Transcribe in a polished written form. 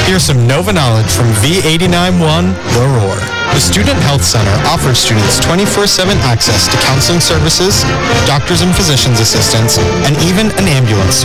Here's some Nova knowledge from V89.1 The Roar. The Student Health Center offers students 24/7 access to counseling services, doctors and physicians assistants, and even an ambulance